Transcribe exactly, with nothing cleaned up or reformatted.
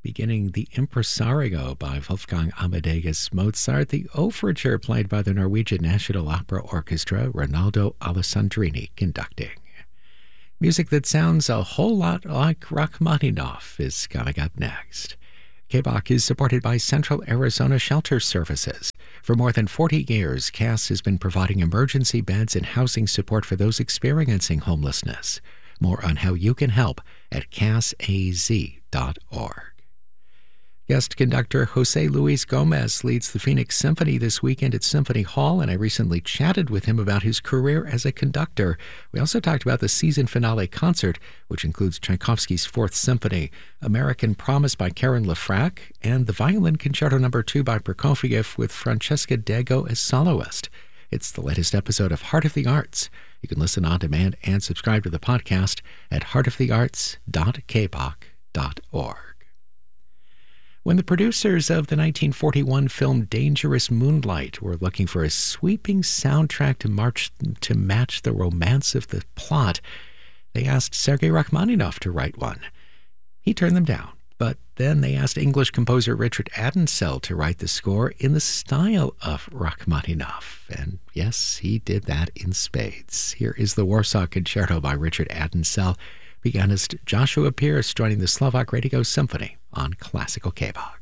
Beginning the Impresario by Wolfgang Amadeus Mozart, the Overture played by the Norwegian National Opera Orchestra, Ronaldo Alessandrini conducting. Music that sounds a whole lot like Rachmaninoff is coming up next. K B O C is supported by Central Arizona Shelter Services. For more than forty years, C A S has been providing emergency beds and housing support for those experiencing homelessness. More on how you can help at cas a z dot org. Guest conductor Jose Luis Gomez leads the Phoenix Symphony this weekend at Symphony Hall, and I recently chatted with him about his career as a conductor. We also talked about the season finale concert, which includes Tchaikovsky's Fourth Symphony, American Promise by Karen LaFrac, and the Violin Concerto Number two by Prokofiev with Francesca Dego as soloist. It's the latest episode of Heart of the Arts. You can listen on demand and subscribe to the podcast at heart of the arts dot k b o c dot org. When the producers of the nineteen forty-one film Dangerous Moonlight were looking for a sweeping soundtrack to, march, to match the romance of the plot, they asked Sergei Rachmaninoff to write one. He turned them down, but then they asked English composer Richard Addinsell to write the score in the style of Rachmaninoff. And yes, he did that in spades. Here is the Warsaw Concerto by Richard Addinsell, pianist Joshua Pierce joining the Slovak Radio Symphony on Classical K B O C.